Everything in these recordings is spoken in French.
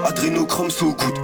Adrénochrome sous coude.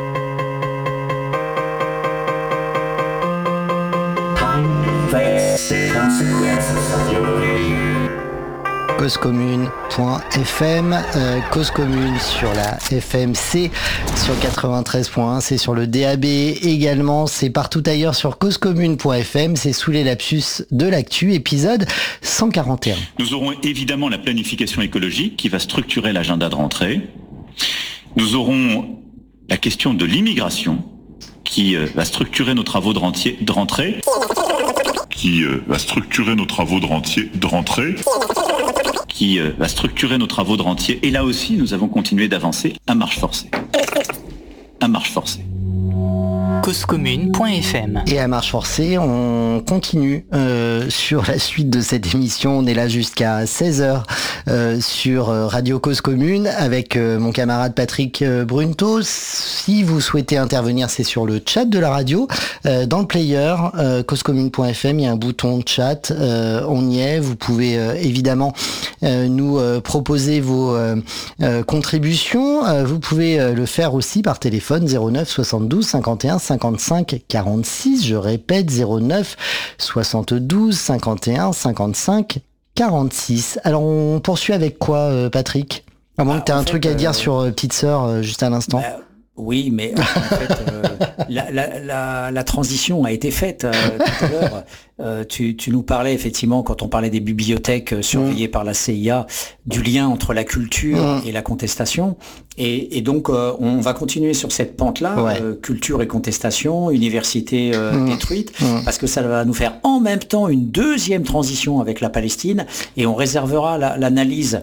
Causecommune.fm, Cause Commune sur la FMC, sur 93.1, c'est sur le DAB également, c'est partout ailleurs sur causecommune.fm, c'est sous les lapsus de l'actu, épisode 141. Nous aurons évidemment la planification écologique qui va structurer l'agenda de rentrée. Nous aurons la question de l'immigration qui va structurer nos travaux de rentrée. Qui va structurer nos travaux de rentrée. Et là aussi, nous avons continué d'avancer à marche forcée. Causecommune.fm. Et à marche forcée, on continue sur la suite de cette émission. On est là jusqu'à 16h sur Radio Cause Commune avec mon camarade Patrick Brunto. Si vous souhaitez intervenir, c'est sur le chat de la radio. Dans le player, causecommune.fm, il y a un bouton chat. On y est. Vous pouvez évidemment nous proposer vos contributions. Vous pouvez le faire aussi par téléphone 09 72 51 55 46, je répète 09 72 51 55 46. Alors on poursuit avec quoi, Patrick? À moins que tu aies un truc à dire sur Petite Sœur juste à l'instant. Oui, mais en fait, la transition a été faite tout à l'heure. Tu nous parlais effectivement, quand on parlait des bibliothèques surveillées par la CIA, du lien entre la culture et la contestation. Et donc, on va continuer sur cette pente-là, culture et contestation, université détruite, parce que ça va nous faire en même temps une deuxième transition avec la Palestine, et on réservera l'analyse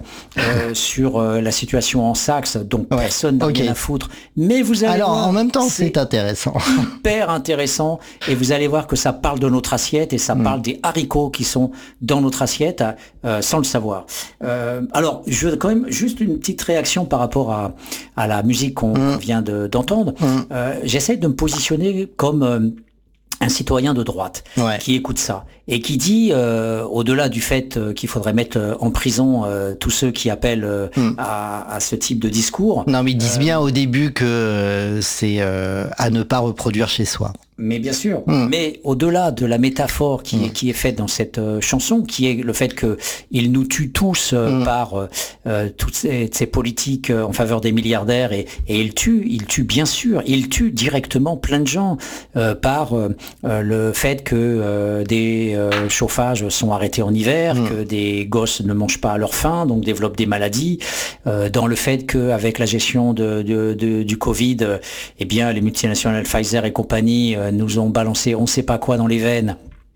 sur la situation en Saxe, dont personne n'a rien à foutre. Mais vous allez voir, en même temps, c'est intéressant. Hyper intéressant, et vous allez voir que ça parle de notre assiette, et ça parle des haricots qui sont dans notre assiette, sans le savoir. Alors, je veux quand même juste une petite réaction par rapport à la musique qu'on vient d'entendre. J'essaie de me positionner comme un citoyen de droite qui écoute ça et qui dit, au-delà du fait qu'il faudrait mettre en prison tous ceux qui appellent à ce type de discours. Non, mais ils disent bien au début que c'est à ne pas reproduire chez soi. Mais bien sûr, mais au-delà de la métaphore qui est faite dans cette chanson, qui est le fait que il nous tue tous par toutes ces politiques en faveur des milliardaires, et il tue bien sûr, il tue directement plein de gens par le fait que des chauffages sont arrêtés en hiver, que des gosses ne mangent pas à leur faim, donc développent des maladies, dans le fait qu'avec la gestion du Covid, eh bien les multinationales Pfizer et compagnie nous ont balancé on ne sait pas quoi dans les veines,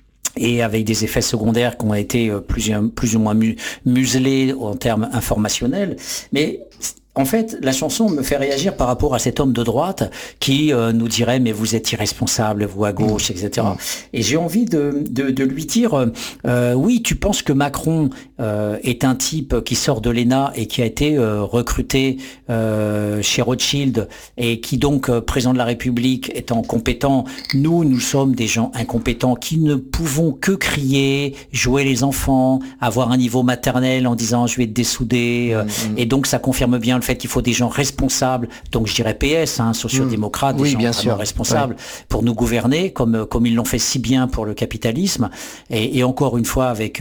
et avec des effets secondaires qui ont été plus ou moins muselés en termes informationnels. Mais en fait, la chanson me fait réagir par rapport à cet homme de droite qui nous dirait « mais vous êtes irresponsable, vous à gauche, etc. » Et j'ai envie de lui dire oui, tu penses que Macron est un type qui sort de l'ENA et qui a été recruté chez Rothschild, et qui donc, président de la République, étant compétent, nous sommes des gens incompétents qui ne pouvons que crier, jouer les enfants, avoir un niveau maternel en disant « je vais te dessouder ». Et donc ça confirme bien le fait qu'il faut des gens responsables, donc je dirais PS, sociodémocrates, des gens bien vraiment sûr. responsables pour nous gouverner, comme ils l'ont fait si bien pour le capitalisme, et encore une fois avec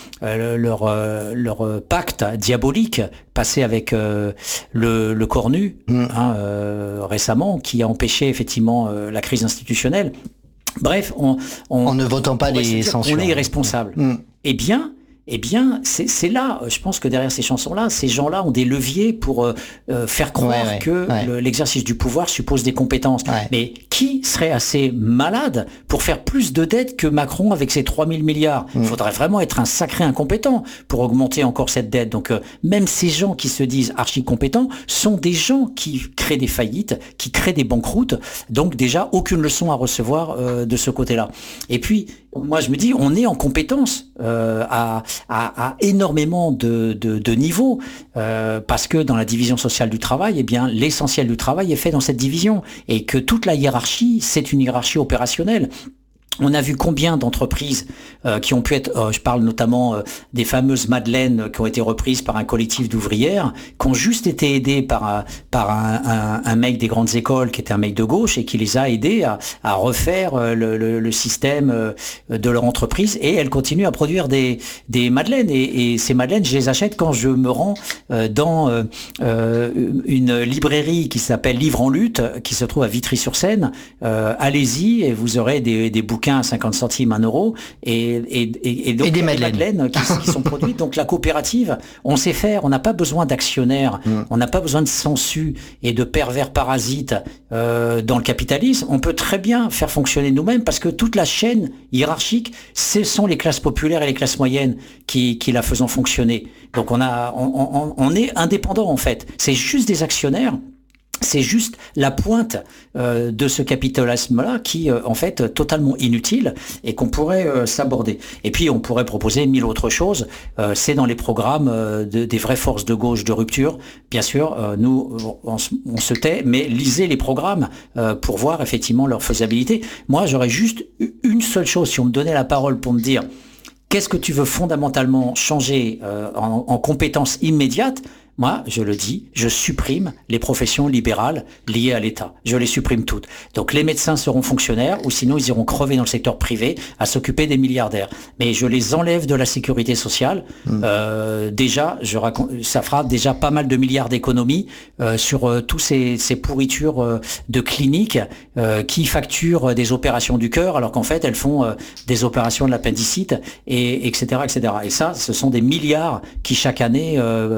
leur pacte diabolique passé avec le cornu récemment, qui a empêché effectivement la crise institutionnelle. Bref, en ne votant pas les censures. On est irresponsable. Eh bien, c'est là, je pense que derrière ces chansons-là, ces gens-là ont des leviers pour faire croire que l'exercice du pouvoir suppose des compétences. Mais qui serait assez malade pour faire plus de dettes que Macron avec ses 3000 milliards? Il faudrait vraiment être un sacré incompétent pour augmenter encore cette dette. Donc, même ces gens qui se disent archi-compétents sont des gens qui créent des faillites, qui créent des banqueroutes. Donc, déjà, aucune leçon à recevoir de ce côté-là. Et puis, moi, je me dis, on est en compétence à énormément de niveaux, parce que dans la division sociale du travail, eh bien, l'essentiel du travail est fait dans cette division, et que toute la hiérarchie, c'est une hiérarchie opérationnelle. On a vu combien d'entreprises qui ont pu être, je parle notamment des fameuses Madeleines qui ont été reprises par un collectif d'ouvrières, qui ont juste été aidées par un mec des grandes écoles qui était un mec de gauche et qui les a aidés à refaire le système de leur entreprise, et elles continuent à produire des Madeleines. Et ces Madeleines, je les achète quand je me rends dans une librairie qui s'appelle Livre en lutte, qui se trouve à Vitry-sur-Seine. Allez-y et vous aurez des bouquins à 50 centimes, 1 euro, et donc et des Madeleines qui sont produites. Donc la coopérative, on sait faire, on n'a pas besoin d'actionnaires, on n'a pas besoin de sangsues et de pervers parasites dans le capitalisme. On peut très bien faire fonctionner nous-mêmes, parce que toute la chaîne hiérarchique, ce sont les classes populaires et les classes moyennes qui la faisons fonctionner. Donc on est indépendant en fait. C'est juste des actionnaires. C'est juste la pointe de ce capitalisme-là qui, en fait, totalement inutile et qu'on pourrait s'aborder. Et puis, on pourrait proposer 1000 autres choses. C'est dans les programmes des vraies forces de gauche de rupture. Bien sûr, nous, on se tait, mais lisez les programmes pour voir effectivement leur faisabilité. Moi, j'aurais juste une seule chose, si on me donnait la parole pour me dire qu'est-ce que tu veux fondamentalement changer en compétences immédiates. Moi, je le dis, je supprime les professions libérales liées à l'État. Je les supprime toutes. Donc les médecins seront fonctionnaires, ou sinon ils iront crever dans le secteur privé à s'occuper des milliardaires. Mais je les enlève de la sécurité sociale. Déjà, ça fera déjà pas mal de milliards d'économies sur tous ces pourritures de cliniques qui facturent des opérations du cœur, alors qu'en fait elles font des opérations de l'appendicite, et etc., etc. Et ça, ce sont des milliards qui chaque année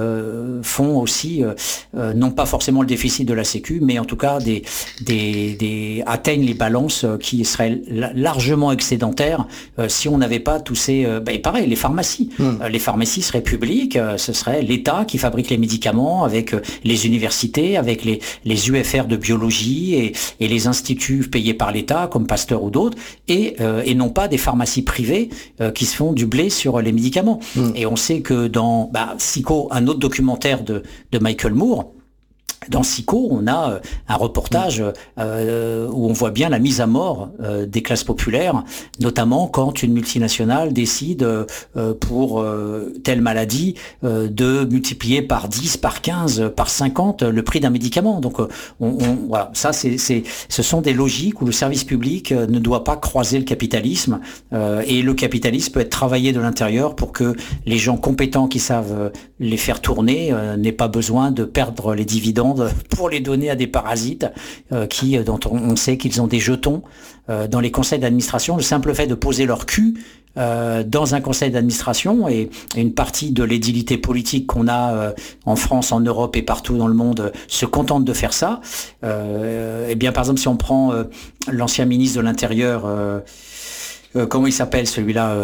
font aussi, non pas forcément le déficit de la Sécu, mais en tout cas atteignent les balances qui seraient largement excédentaires si on n'avait pas tous ces... pareil, les pharmacies. Les pharmacies seraient publiques, ce serait l'État qui fabrique les médicaments avec les universités, avec les UFR de biologie et les instituts payés par l'État, comme Pasteur ou d'autres, et non pas des pharmacies privées qui se font du blé sur les médicaments. Et on sait que dans Psycho, un autre documentaire de Michael Moore, dans Psycho, on a un reportage où on voit bien la mise à mort des classes populaires, notamment quand une multinationale décide pour telle maladie de multiplier par 10, par 15, par 50 le prix d'un médicament. Donc voilà, ça ce sont des logiques où le service public ne doit pas croiser le capitalisme, et le capitalisme peut être travaillé de l'intérieur pour que les gens compétents qui savent les faire tourner n'aient pas besoin de perdre les dividendes pour les donner à des parasites dont on sait qu'ils ont des jetons dans les conseils d'administration. Le simple fait de poser leur cul dans un conseil d'administration, et une partie de l'édilité politique qu'on a en France, en Europe et partout dans le monde se contente de faire ça. Eh bien, par exemple, si on prend l'ancien ministre de l'Intérieur, comment il s'appelle celui-là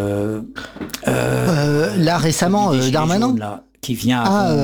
là récemment, Darmanin jaunes, là, qui vient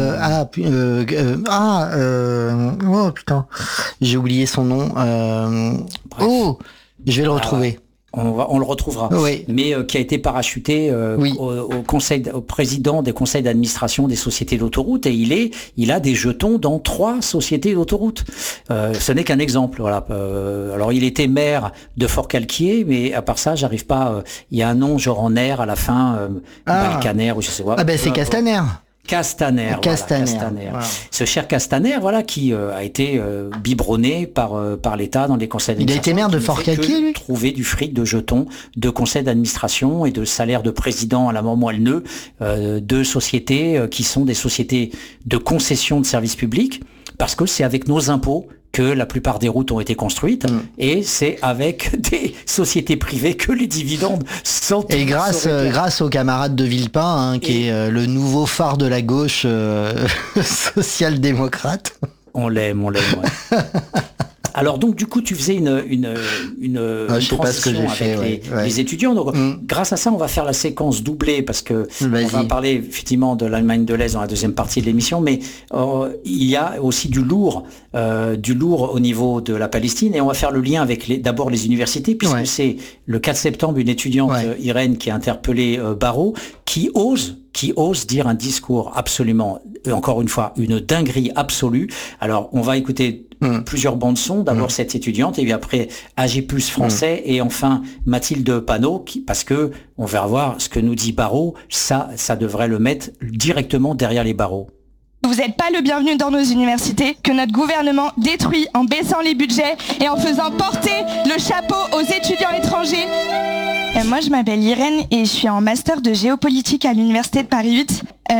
oh putain, j'ai oublié son nom. Oh, je vais le retrouver. On le retrouvera. Oui. Mais qui a été parachuté au président des conseils d'administration des sociétés d'autoroutes, et il a des jetons dans 3 sociétés d'autoroutes. Ce n'est qu'un exemple. Voilà. Alors il était maire de Fort-Calquier, mais à part ça, j'arrive pas. Il y a un nom genre en air à la fin, Balcaner ou je sais pas. Ah ben c'est Castaner. Castaner. Voilà. Ce cher Castaner, voilà, qui a été biberonné par l'État dans les conseils d'administration. Il a été maire de Fort-Calquier, lui. Trouver du fric de jetons, de conseils d'administration et de salaires de président à la mort moelleux de sociétés qui sont des sociétés de concession de services publics, parce que c'est avec nos impôts que la plupart des routes ont été construites, et c'est avec des sociétés privées que les dividendes sont... Et grâce au camarade de Villepin, qui est le nouveau phare de la gauche social-démocrate. On l'aime, ouais. Alors donc du coup tu faisais une transition avec les étudiants. Donc grâce à ça on va faire la séquence doublée, parce que on va parler effectivement de l'Allemagne de l'Est dans la deuxième partie de l'émission, mais il y a aussi du lourd au niveau de la Palestine, et on va faire le lien avec d'abord les universités, puisque c'est le 4 septembre une étudiante Irène qui a interpellé Barrot, qui ose qui ose dire un discours absolument, encore une fois, une dinguerie absolue. Alors, on va écouter plusieurs bandes son. D'abord cette étudiante, et puis après AGPLUS français, et enfin Mathilde Panot, parce que on va voir ce que nous dit Barrot. Ça devrait le mettre directement derrière les barreaux. Vous n'êtes pas le bienvenu dans nos universités, que notre gouvernement détruit en baissant les budgets et en faisant porter le chapeau aux étudiants étrangers. Moi, je m'appelle Irène et je suis en master de géopolitique à l'université de Paris 8.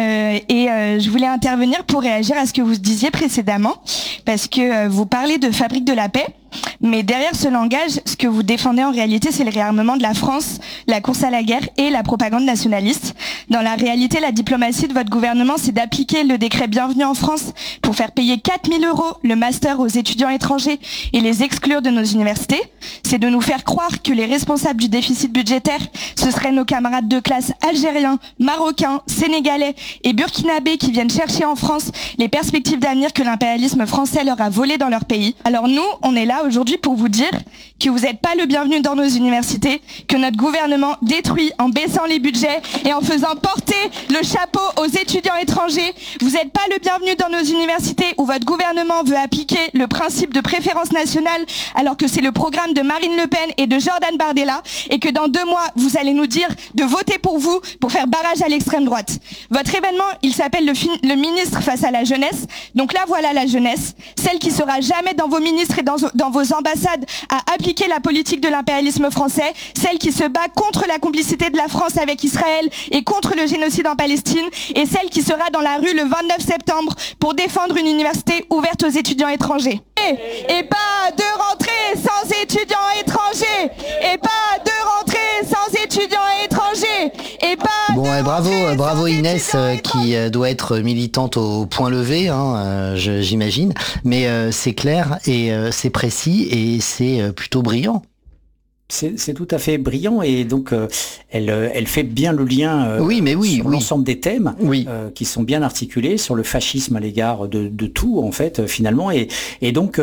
Je voulais intervenir pour réagir à ce que vous disiez précédemment, parce que vous parlez de fabrique de la paix, mais derrière ce langage, ce que vous défendez en réalité, c'est le réarmement de la France, la course à la guerre et la propagande nationaliste. Dans la réalité, la diplomatie de votre gouvernement, c'est d'appliquer le décret Bienvenue en France pour faire payer 4 000 € le master aux étudiants étrangers et les exclure de nos universités. C'est de nous faire croire que les responsables du déficit budgétaire, ce seraient nos camarades de classe algériens, marocains, sénégalais et burkinabés qui viennent chercher en France les perspectives d'avenir que l'impérialisme français leur a volées dans leur pays. Alors nous, on est là aujourd'hui pour vous dire que vous n'êtes pas le bienvenu dans nos universités, que notre gouvernement détruit en baissant les budgets et en faisant porter le chapeau aux étudiants étrangers. Vous n'êtes pas le bienvenu dans nos universités où votre gouvernement veut appliquer le principe de préférence nationale alors que c'est le programme de Marine Le Pen et de Jordan Bardella, et que dans 2 mois, vous allez nous dire de voter pour vous pour faire barrage à l'extrême droite. Votre événement, il s'appelle le ministre face à la jeunesse. Donc là, voilà la jeunesse, celle qui sera jamais dans vos ministres et dans vos ambassades à appliquer la politique de l'impérialisme français, celle qui se bat contre la complicité de la France avec Israël et contre le génocide en Palestine, et celle qui sera dans la rue le 29 septembre pour défendre une université ouverte aux étudiants étrangers. Et pas de rentrée sans étudiants étrangers, et pas de rentrée sans étudiants étrangers, et pas Bon, bravo Inès, qui doit être militante au point levé, j'imagine, mais c'est clair et c'est précis et c'est plutôt brillant. C'est tout à fait brillant, et donc elle fait bien le lien sur l'ensemble des thèmes qui sont bien articulés sur le fascisme à l'égard de tout en fait finalement, et donc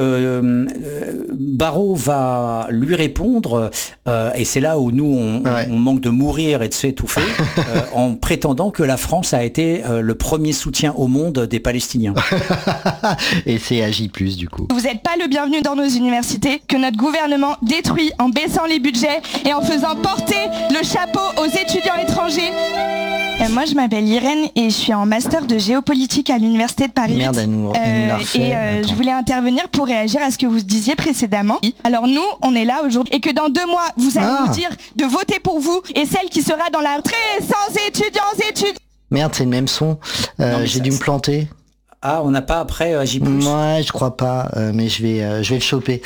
Barrot va lui répondre, et c'est là où nous on manque de mourir et de s'étouffer en prétendant que la France a été le premier soutien au monde des Palestiniens. Et c'est AGPLUS du coup. Vous n'êtes pas le bienvenu dans nos universités, que notre gouvernement détruit en baissant les budgets et en faisant porter le chapeau aux étudiants étrangers. Moi, je m'appelle Irène et je suis en master de géopolitique à l'université de Paris. Merde, elle nous l'a refait. Je voulais intervenir pour réagir à ce que vous disiez précédemment. Alors nous, on est là aujourd'hui, et que dans 2 mois, vous allez nous dire de voter pour vous et celle qui sera dans la rentrée sans étudiants. Merde, c'est le même son. J'ai dû me planter. Ah, on n'a pas après AGPLUS. Ouais, je crois pas, mais je vais le choper.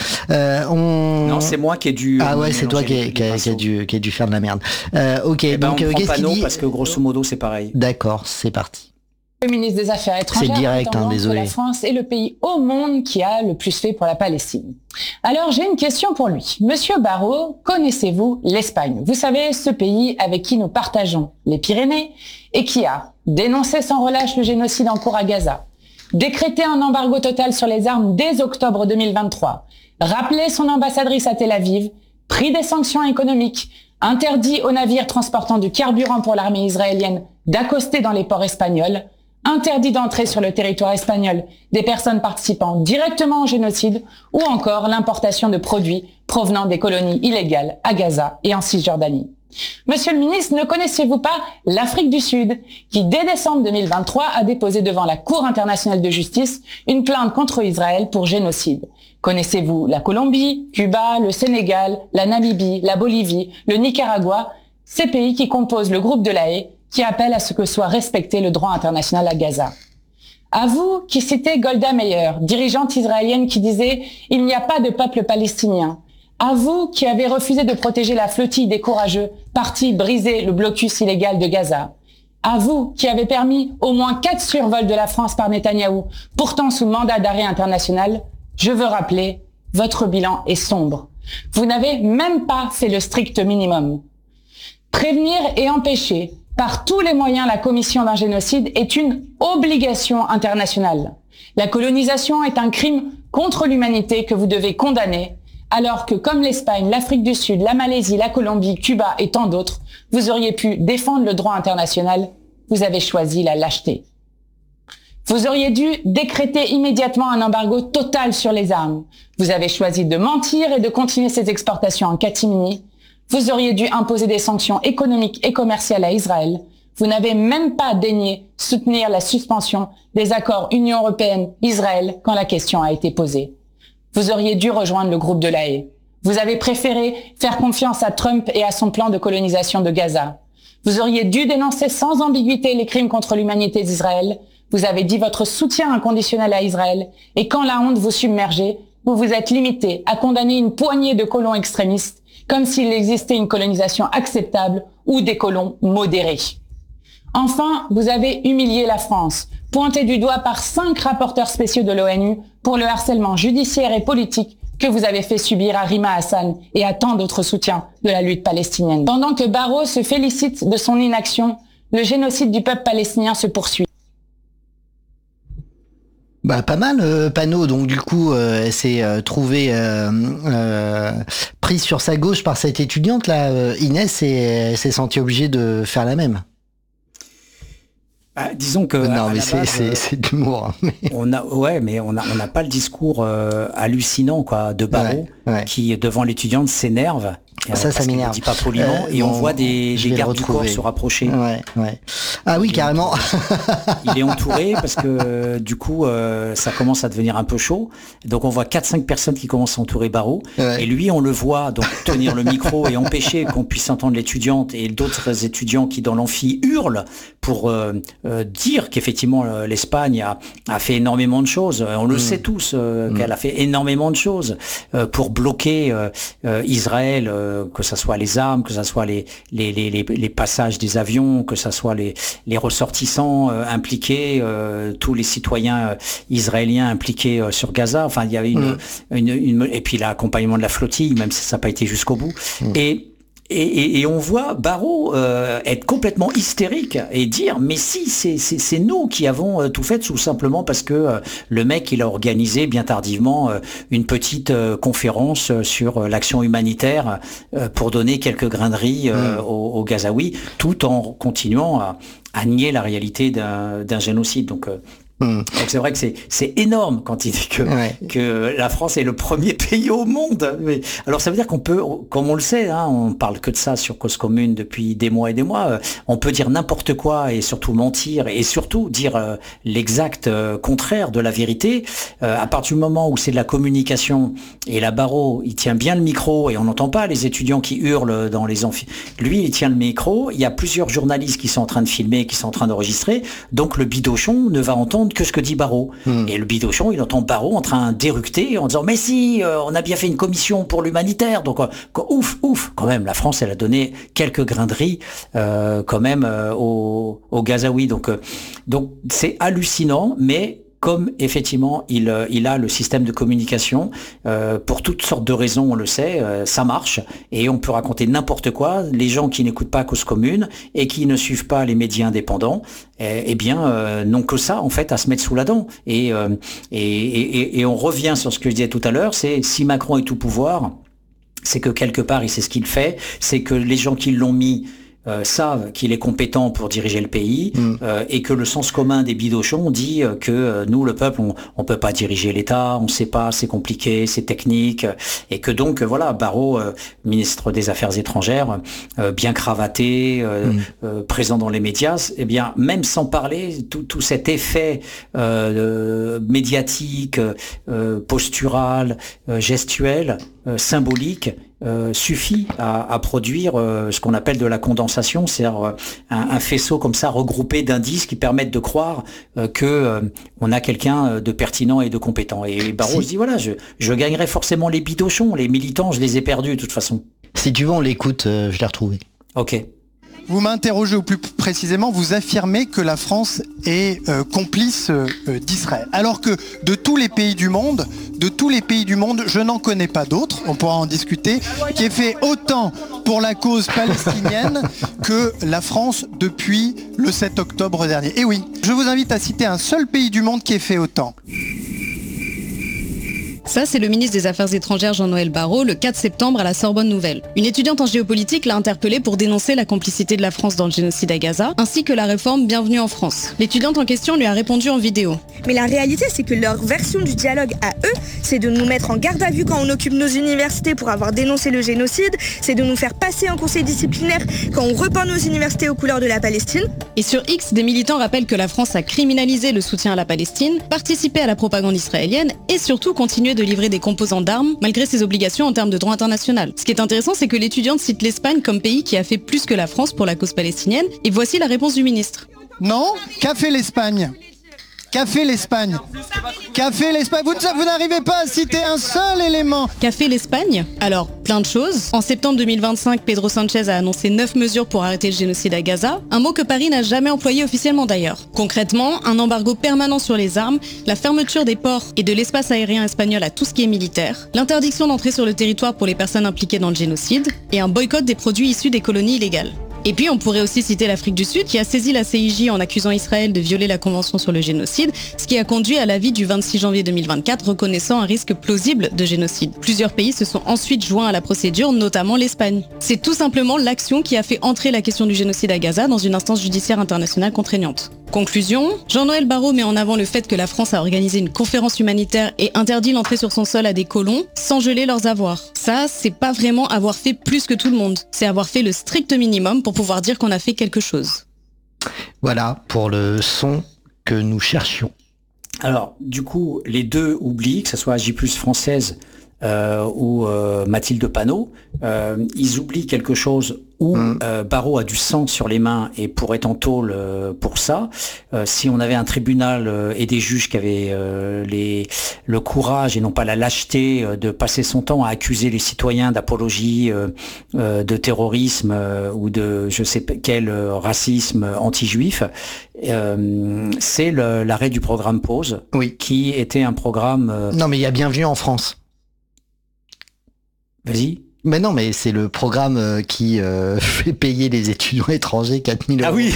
Non, c'est moi qui ai dû. Ah ouais, c'est toi qui a dû faire de la merde. Ok, donc qu'est-ce qu'il dit ? Parce que grosso modo, c'est pareil. D'accord, c'est parti. Le ministre des Affaires étrangères, c'est direct, désolé. La France est le pays au monde qui a le plus fait pour la Palestine. Alors j'ai une question pour lui. Monsieur Barrot, connaissez-vous l'Espagne ? Vous savez, ce pays avec qui nous partageons les Pyrénées et qui a dénoncé sans relâche le génocide en cours à Gaza, décrété un embargo total sur les armes dès octobre 2023, rappelé son ambassadrice à Tel Aviv, pris des sanctions économiques, interdit aux navires transportant du carburant pour l'armée israélienne d'accoster dans les ports espagnols, interdit d'entrer sur le territoire espagnol des personnes participant directement au génocide, ou encore l'importation de produits provenant des colonies illégales à Gaza et en Cisjordanie. Monsieur le ministre, ne connaissez-vous pas l'Afrique du Sud, qui dès décembre 2023 a déposé devant la Cour internationale de justice une plainte contre Israël pour génocide? Connaissez-vous la Colombie, Cuba, le Sénégal, la Namibie, la Bolivie, le Nicaragua, ces pays qui composent le groupe de La Haye, qui appelle à ce que soit respecté le droit international à Gaza? À vous qui citez Golda Meir, dirigeante israélienne qui disait « Il n'y a pas de peuple palestinien ». À vous qui avez refusé de protéger la flottille des courageux, partis briser le blocus illégal de Gaza. À vous qui avez permis au moins 4 survols de la France par Netanyahou, pourtant sous mandat d'arrêt international, je veux rappeler, votre bilan est sombre. Vous n'avez même pas fait le strict minimum. Prévenir et empêcher par tous les moyens la commission d'un génocide est une obligation internationale. La colonisation est un crime contre l'humanité que vous devez condamner, alors que comme l'Espagne, l'Afrique du Sud, la Malaisie, la Colombie, Cuba et tant d'autres, vous auriez pu défendre le droit international vous avez choisi la lâcheté. Vous auriez dû décréter immédiatement un embargo total sur les armes. Vous avez choisi de mentir et de continuer ces exportations en catimini. Vous auriez dû imposer des sanctions économiques et commerciales à Israël. Vous n'avez même pas daigné soutenir la suspension des accords Union européenne-Israël quand la question a été posée. Vous auriez dû rejoindre le groupe de La Haye. Vous avez préféré faire confiance à Trump et à son plan de colonisation de Gaza. Vous auriez dû dénoncer sans ambiguïté les crimes contre l'humanité d'Israël. Vous avez dit votre soutien inconditionnel à Israël. Et quand la honte vous submergeait, vous vous êtes limité à condamner une poignée de colons extrémistes, comme s'il existait une colonisation acceptable ou des colons modérés. Enfin, vous avez humilié la France, pointé du doigt par 5 rapporteurs spéciaux de l'ONU pour le harcèlement judiciaire et politique que vous avez fait subir à Rima Hassan et à tant d'autres soutiens de la lutte palestinienne. Pendant que Barrot se félicite de son inaction, le génocide du peuple palestinien se poursuit. Bah pas mal, Panot. Donc du coup, elle s'est trouvée prise sur sa gauche par cette étudiante là, Inès, et elle s'est sentie obligée de faire la même. Disons que non, mais c'est de l'humour. Mais... on n'a pas le discours hallucinant quoi de Barrot qui devant l'étudiante s'énerve. Ça m'énerve. Il dit pas poliment et on voit des gardes du corps se rapprocher. Ouais. Ah oui, carrément. Il est entouré parce que du coup, ça commence à devenir un peu chaud. Donc on voit 4-5 personnes qui commencent à entourer Barrot. Ouais. Et lui, on le voit donc tenir le micro et empêcher qu'on puisse entendre l'étudiante et d'autres étudiants qui dans l'amphi hurlent pour dire qu'effectivement l'Espagne a fait énormément de choses. On le sait tous qu'elle a fait énormément de choses pour bloquer Israël. Que ça soit les armes, que ça soit les passages des avions, que ça soit les ressortissants impliqués, tous les citoyens israéliens impliqués sur Gaza. Enfin, il y avait et puis l'accompagnement de la flottille, même si ça n'a pas été jusqu'au bout. Et on voit Barrot être complètement hystérique et dire mais si c'est nous qui avons tout fait, tout simplement parce que le mec il a organisé bien tardivement une petite conférence sur l'action humanitaire pour donner quelques grains de riz aux Gazaouis, tout en continuant à nier la réalité d'un génocide. Donc c'est vrai que c'est énorme quand il dit que la France est le premier pays au monde. Mais, alors ça veut dire qu'on peut, comme on le sait, on parle que de ça sur Cause Commune depuis des mois et des mois, on peut dire n'importe quoi et surtout mentir et surtout dire l'exact contraire de la vérité. À partir du moment où c'est de la communication et la Barrot, il tient bien le micro et on n'entend pas les étudiants qui hurlent dans les amphis. Lui, il tient le micro, il y a plusieurs journalistes qui sont en train de filmer, qui sont en train d'enregistrer, donc le bidochon ne va entendre que ce que dit Barrot. Et le bidochon, il entend Barrot en train d'éructer en disant mais si, on a bien fait une commission pour l'humanitaire, donc ouf, quand même, la France, elle a donné quelques grains de riz quand même aux Gazaouis. Donc c'est hallucinant, mais comme effectivement il a le système de communication, pour toutes sortes de raisons, on le sait, ça marche, et on peut raconter n'importe quoi. Les gens qui n'écoutent pas Cause Commune et qui ne suivent pas les médias indépendants, n'ont que ça en fait à se mettre sous la dent. Et on revient sur ce que je disais tout à l'heure, c'est si Macron est au pouvoir, c'est que quelque part il sait ce qu'il fait, c'est que les gens qui l'ont mis savent qu'il est compétent pour diriger le pays, et que le sens commun des bidochons dit que nous, le peuple, on peut pas diriger l'État, on sait pas, c'est compliqué, c'est technique, et que donc voilà, Barrot, ministre des Affaires étrangères, bien cravaté, présent dans les médias, eh bien même sans parler, tout cet effet médiatique, postural, gestuel, symbolique, suffit à produire ce qu'on appelle de la condensation, c'est-à-dire un faisceau comme ça regroupé d'indices qui permettent de croire que on a quelqu'un de pertinent et de compétent. Et Barrot se dit voilà, je gagnerai forcément les bidochons, les militants, je les ai perdus de toute façon. Si tu veux, on l'écoute, je l'ai retrouvé. Ok. Vous m'interrogez au plus précisément, vous affirmez que la France est complice d'Israël. Alors que de tous les pays du monde, je n'en connais pas d'autres, on pourra en discuter, qui ait fait autant pour la cause palestinienne que la France depuis le 7 octobre dernier. Et oui, je vous invite à citer un seul pays du monde qui ait fait autant. Ça, c'est le ministre des Affaires étrangères Jean-Noël Barrot le 4 septembre à la Sorbonne Nouvelle. Une étudiante en géopolitique l'a interpellé pour dénoncer la complicité de la France dans le génocide à Gaza, ainsi que la réforme Bienvenue en France. L'étudiante en question lui a répondu en vidéo. Mais la réalité, c'est que leur version du dialogue à eux, c'est de nous mettre en garde à vue quand on occupe nos universités pour avoir dénoncé le génocide, c'est de nous faire passer un conseil disciplinaire quand on repeint nos universités aux couleurs de la Palestine. Et sur X, des militants rappellent que la France a criminalisé le soutien à la Palestine, participé à la propagande israélienne et surtout continué de livrer des composants d'armes malgré ses obligations en termes de droit international. Ce qui est intéressant, c'est que l'étudiante cite l'Espagne comme pays qui a fait plus que la France pour la cause palestinienne. Et voici la réponse du ministre. Non, qu'a fait l'Espagne ? Qu'a fait l'Espagne ? Qu'a fait l'Espagne ? Vous n'arrivez pas à citer un seul élément. Qu'a fait l'Espagne ? Alors, plein de choses. En septembre 2025, Pedro Sanchez a annoncé 9 mesures pour arrêter le génocide à Gaza, un mot que Paris n'a jamais employé officiellement d'ailleurs. Concrètement, un embargo permanent sur les armes, la fermeture des ports et de l'espace aérien espagnol à tout ce qui est militaire, l'interdiction d'entrer sur le territoire pour les personnes impliquées dans le génocide, et un boycott des produits issus des colonies illégales. Et puis on pourrait aussi citer l'Afrique du Sud qui a saisi la CIJ en accusant Israël de violer la Convention sur le génocide, ce qui a conduit à l'avis du 26 janvier 2024 reconnaissant un risque plausible de génocide. Plusieurs pays se sont ensuite joints à la procédure, notamment l'Espagne. C'est tout simplement l'action qui a fait entrer la question du génocide à Gaza dans une instance judiciaire internationale contraignante. Conclusion, Jean-Noël Barrot met en avant le fait que la France a organisé une conférence humanitaire et interdit l'entrée sur son sol à des colons sans geler leurs avoirs. Ça, c'est pas vraiment avoir fait plus que tout le monde, c'est avoir fait le strict minimum pour pouvoir dire qu'on a fait quelque chose. Voilà pour le son que nous cherchions. Alors, du coup, les deux oublient, que ce soit J+ française ou Mathilde Panot, ils oublient quelque chose où Barrot a du sang sur les mains et pourrait être en tôle pour ça. Si on avait un tribunal et des juges qui avaient le courage et non pas la lâcheté de passer son temps à accuser les citoyens d'apologie de terrorisme ou de je sais quel racisme anti-juif, c'est l'arrêt du programme Pause, oui, qui était un programme... Non mais il y a Bienvenue en France. Vas-y. Mais non, mais c'est le programme qui fait payer les étudiants étrangers 4 000 €. Ah oui.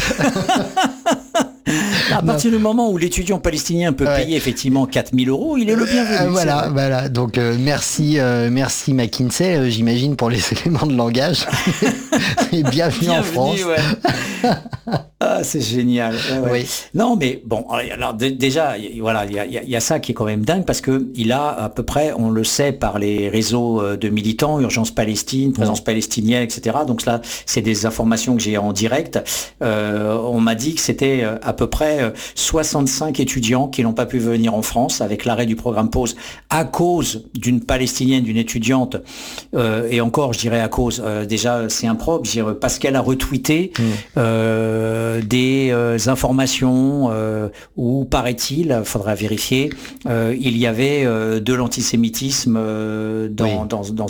À partir du moment où l'étudiant palestinien peut payer effectivement 4 000 €, il est le bienvenu. Voilà. Donc merci McKinsey, j'imagine, pour les éléments de langage. Et bienvenue en France. Ouais. Ah, c'est génial. Ouais. Oui. Non, mais bon, alors déjà, voilà, il y a ça qui est quand même dingue parce que il a à peu près, on le sait par les réseaux de militants, Urgence Palestine, Présence palestinienne, etc. Donc là, c'est des informations que j'ai en direct. On m'a dit que c'était à peu près 65 étudiants qui n'ont pas pu venir en France avec l'arrêt du programme Pause à cause d'une palestinienne, d'une étudiante, et encore, je dirais à cause, déjà c'est impropre, je dirais parce qu'elle a retweeté des informations où, paraît-il, faudra vérifier, il y avait de l'antisémitisme dans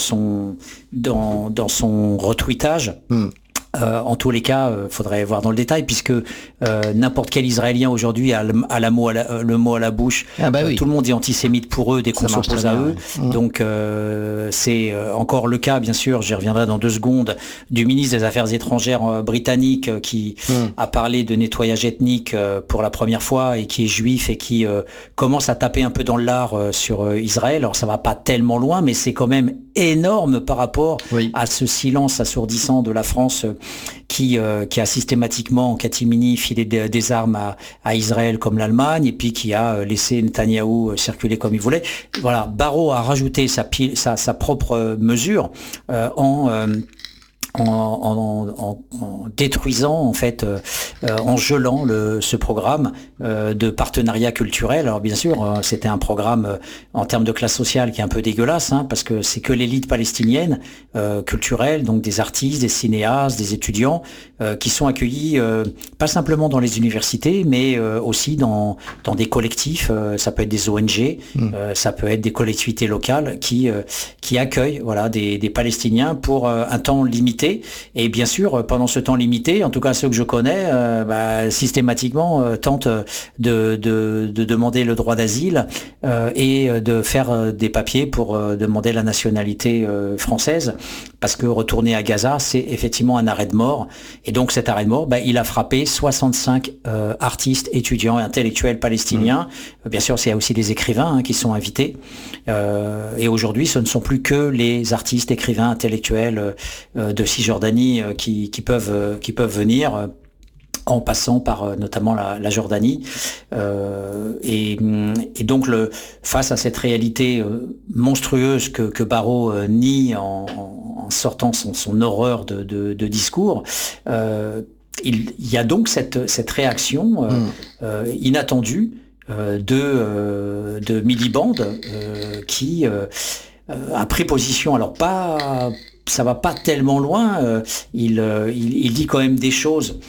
son retweetage. En tous les cas, faudrait voir dans le détail, puisque n'importe quel Israélien aujourd'hui a le mot à la bouche. Oui. Tout le monde est antisémite pour eux dès qu'on s'oppose à eux. Donc c'est encore le cas, bien sûr, j'y reviendrai dans 2 secondes, du ministre des Affaires étrangères britannique qui a parlé de nettoyage ethnique pour la première fois et qui est juif et qui commence à taper un peu dans l'art sur Israël. Alors ça va pas tellement loin, mais c'est quand même énorme par rapport à ce silence assourdissant de la France qui a systématiquement en catimini filé des armes à Israël comme l'Allemagne et puis qui a laissé Netanyahou circuler comme il voulait. Voilà, Barrot a rajouté sa propre mesure en détruisant, en fait, en gelant ce programme de partenariat culturel. Alors bien sûr, c'était un programme en termes de classe sociale qui est un peu dégueulasse, parce que c'est que l'élite palestinienne culturelle, donc des artistes, des cinéastes, des étudiants, qui sont accueillis pas simplement dans les universités, mais aussi dans des collectifs. Ça peut être des ONG, ça peut être des collectivités locales qui accueillent des Palestiniens pour un temps limité limité. Et bien sûr, pendant ce temps limité, en tout cas ceux que je connais, systématiquement tentent de demander le droit d'asile et de faire des papiers pour demander la nationalité française, parce que retourner à Gaza, c'est effectivement un arrêt de mort. Et donc cet arrêt de mort, il a frappé 65 artistes, étudiants et intellectuels palestiniens. Bien sûr, il y a aussi des écrivains qui sont invités. Et aujourd'hui, ce ne sont plus que les artistes, écrivains, intellectuels de Cisjordanie qui peuvent venir, en passant par notamment la Jordanie. Et donc, face à cette réalité monstrueuse que Barrot nie en sortant son horreur de discours, il y a donc cette réaction inattendue de milibandes qui a pris position. Alors ça va pas tellement loin. Il dit quand même des choses.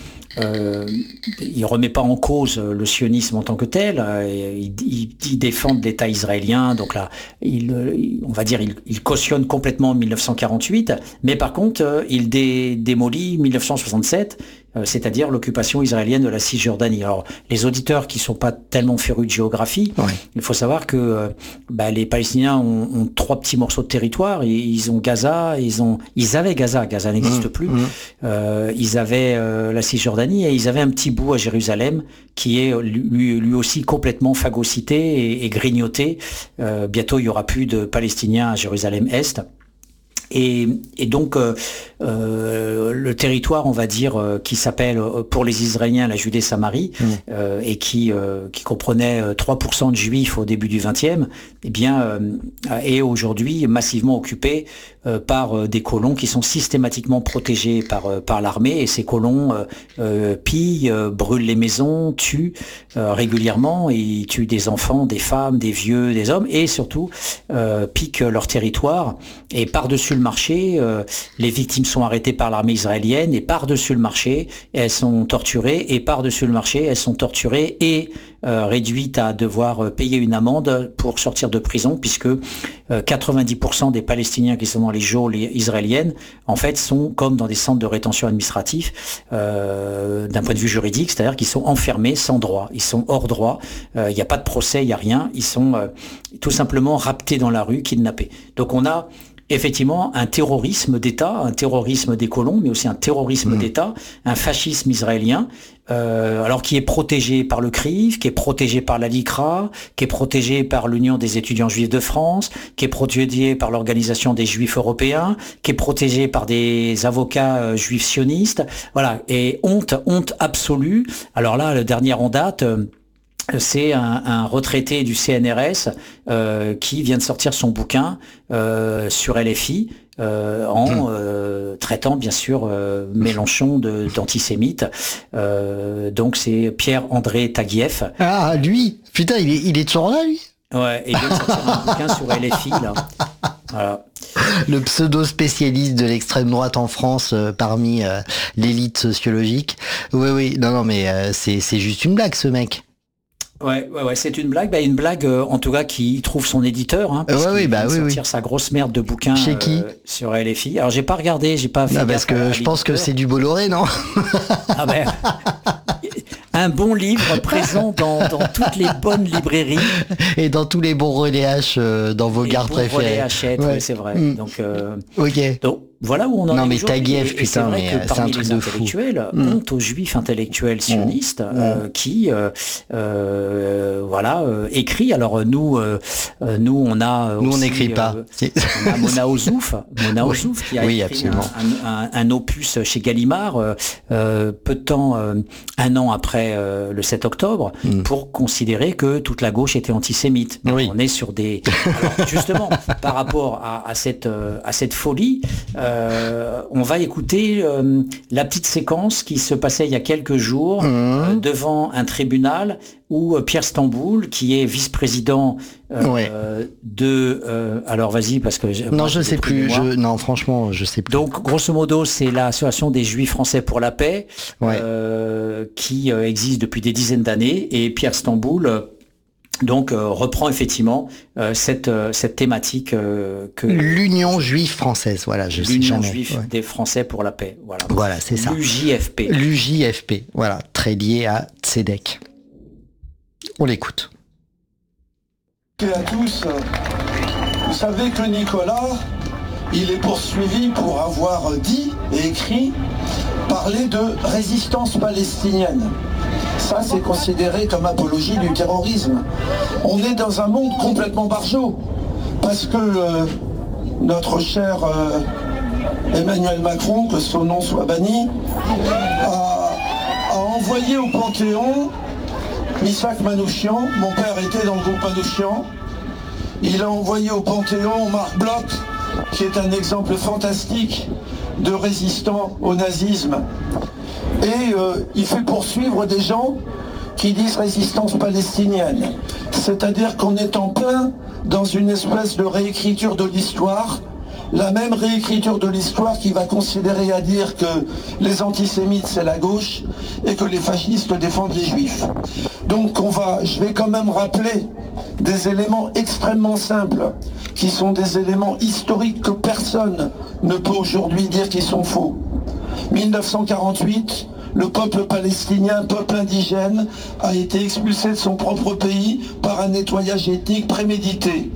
Il remet pas en cause le sionisme en tant que tel. Il défend l'État israélien. Donc là, on va dire, il cautionne complètement 1948. Mais par contre, il démolit 1967. C'est-à-dire l'occupation israélienne de la Cisjordanie. Alors, les auditeurs qui sont pas tellement férus de géographie, il faut savoir que les Palestiniens ont 3 petits morceaux de territoire. Ils ont Gaza, ils avaient Gaza n'existe plus. Ils avaient la Cisjordanie et ils avaient un petit bout à Jérusalem qui est lui aussi complètement phagocyté et grignoté. Bientôt, il y aura plus de Palestiniens à Jérusalem-Est. Et donc le territoire, on va dire, qui s'appelle pour les Israéliens la Judée-Samarie, et qui comprenait 3% de Juifs au début du XXe, est aujourd'hui massivement occupé par des colons qui sont systématiquement protégés par l'armée, et ces colons pillent, brûlent les maisons, tuent régulièrement, et ils tuent des enfants, des femmes, des vieux, des hommes, et surtout piquent leur territoire. Et par-dessus le marché, les victimes sont arrêtées par l'armée israélienne, et par-dessus le marché, elles sont torturées, et par-dessus le marché, elles sont torturées et réduites à devoir payer une amende pour sortir de prison, puisque 90% des Palestiniens qui sont dans les geôles israéliennes, en fait, sont comme dans des centres de rétention administratif, d'un point de vue juridique, c'est-à-dire qu'ils sont enfermés sans droit, ils sont hors droit, il n'y a pas de procès, il n'y a rien, ils sont tout simplement raptés dans la rue, kidnappés. Donc on a effectivement un terrorisme d'État, un terrorisme des colons, mais aussi un terrorisme d'État, un fascisme israélien, alors qui est protégé par le CRIF, qui est protégé par la LICRA, qui est protégé par l'Union des étudiants juifs de France, qui est protégé par l'Organisation des Juifs européens, qui est protégé par des avocats juifs sionistes. Voilà, et honte absolue. Alors là, le dernier en date, c'est un retraité du CNRS qui vient de sortir son bouquin sur LFI en traitant bien sûr Mélenchon d'antisémite. Donc c'est Pierre-André Taguieff. Ah, lui, putain, il est toujours là, lui. Ouais, et il vient de sortir un bouquin sur LFI, là. Voilà. Le pseudo-spécialiste de l'extrême droite en France parmi l'élite sociologique. Oui, non, mais c'est juste une blague, ce mec. Ouais, c'est une blague. Une blague, en tout cas, qui trouve son éditeur. Il vient de sortir sa grosse merde de bouquin. Chez qui sur LFI. Alors, j'ai pas regardé, j'ai pas fait. Parce que je pense que c'est du Bolloré, non? Un bon livre présent dans toutes les bonnes librairies. Et dans tous les bons relais H dans vos gares préférées. Relais Hachette, oui, c'est vrai. Donc, ok. Donc, voilà où on en est. Non, mais Taguieff, putain, mais c'est un truc de fou. Honte aux juifs intellectuels sionistes qui, écrit. Alors, nous, on a aussi, on n'écrit pas. On a Mona Ozouf qui a écrit un opus chez Gallimard, peu de temps, un an après le 7 octobre, pour considérer que toute la gauche était antisémite. On est sur des... Alors, justement, par rapport à cette folie, on va écouter la petite séquence qui se passait il y a quelques jours devant un tribunal où Pierre Stamboul, qui est vice-président alors vas-y, parce que... Non, je sais plus. Non, franchement, je sais plus. Donc, grosso modo, c'est l'association des Juifs français pour la paix, qui existe depuis des dizaines d'années, et Pierre Stamboul donc reprend effectivement cette thématique que l'Union juive française, voilà, je sais jamais. L'Union juive des Français pour la paix, voilà. Voilà, c'est ça. L'UJFP, voilà, très lié à Tzedek. On l'écoute. Et à tous, vous savez que Nicolas, il est poursuivi pour avoir dit et écrit, parler de résistance palestinienne. Ça, c'est considéré comme apologie du terrorisme. On est dans un monde complètement barjot, parce que notre cher Emmanuel Macron, que son nom soit banni, a envoyé au Panthéon Missak Manouchian. Mon père était dans le groupe Manouchian. Il a envoyé au Panthéon Marc Bloch, qui est un exemple fantastique de résistant au nazisme. Et il fait poursuivre des gens qui disent résistance palestinienne. C'est-à-dire qu'on est en plein dans une espèce de réécriture de l'histoire, la même réécriture de l'histoire qui va considérer à dire que les antisémites c'est la gauche et que les fascistes défendent les juifs. Donc je vais quand même rappeler des éléments extrêmement simples, qui sont des éléments historiques que personne ne peut aujourd'hui dire qu'ils sont faux. 1948, le peuple palestinien, peuple indigène, a été expulsé de son propre pays par un nettoyage ethnique prémédité.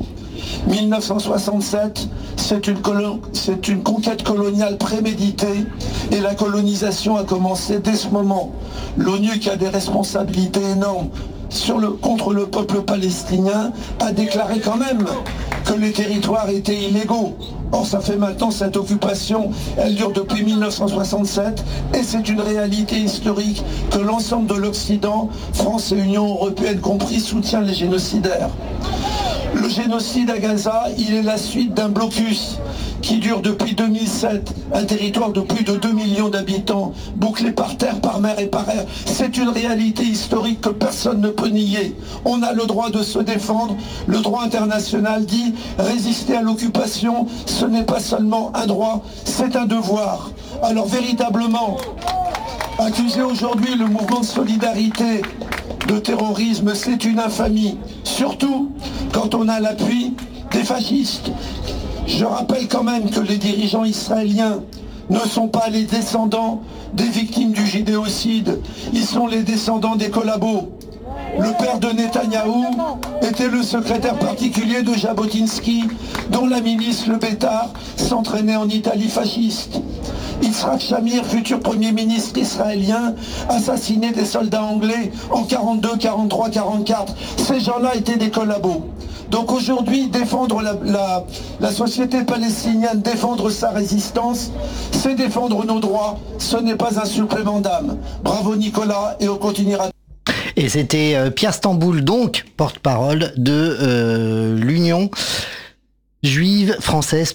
1967, c'est une conquête coloniale préméditée et la colonisation a commencé dès ce moment. L'ONU, qui a des responsabilités énormes contre le peuple palestinien, a déclaré quand même que les territoires étaient illégaux. Or, ça fait maintenant, cette occupation, elle dure depuis 1967 et c'est une réalité historique que l'ensemble de l'Occident, France et Union européenne compris, soutient les génocidaires. Le génocide à Gaza, il est la suite d'un blocus qui dure depuis 2007, un territoire de plus de 2 millions d'habitants, bouclé par terre, par mer et par air. C'est une réalité historique que personne ne peut nier. On a le droit de se défendre. Le droit international dit résister à l'occupation, ce n'est pas seulement un droit, c'est un devoir. Alors véritablement, accuser aujourd'hui le mouvement de solidarité de terrorisme, c'est une infamie. Surtout quand on a l'appui des fascistes. Je rappelle quand même que les dirigeants israéliens ne sont pas les descendants des victimes du génocide, ils sont les descendants des collabos. Le père de Netanyahou était le secrétaire particulier de Jabotinsky, dont la milice Le Bétard s'entraînait en Italie fasciste. Yitzhak Shamir, futur premier ministre israélien, assassinait des soldats anglais en 42, 43, 44. Ces gens-là étaient des collabos. Donc aujourd'hui, défendre la société palestinienne, défendre sa résistance, c'est défendre nos droits, ce n'est pas un supplément d'âme. Bravo Nicolas, et on continuera. Et c'était Pierre Stamboul, donc porte-parole de l'Union juive française